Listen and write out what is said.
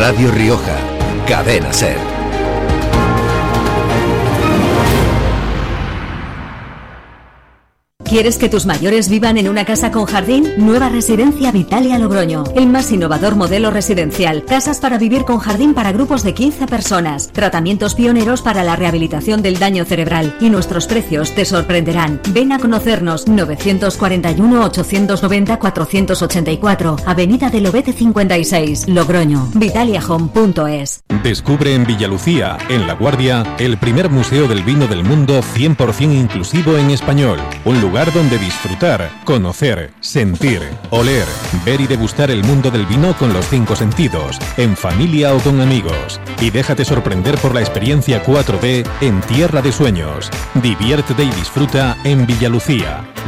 Radio Rioja, Cadena SER. ¿Quieres que tus mayores vivan en una casa con jardín? Nueva Residencia Vitalia Logroño. El más innovador modelo residencial. Casas para vivir con jardín para grupos de 15 personas. Tratamientos pioneros para la rehabilitación del daño cerebral. Y nuestros precios te sorprenderán. Ven a conocernos. 941-890-484. Avenida del Lobete 56, Logroño. vitaliahome.es. Descubre en Villalucía, en La Guardia, el primer museo del vino del mundo 100% inclusivo en español. Un lugar donde disfrutar, conocer, sentir, oler, ver y degustar el mundo del vino con los 5 sentidos, en familia o con amigos. Y déjate sorprender por la experiencia 4D en Tierra de Sueños. Diviértete y disfruta en Villalucía.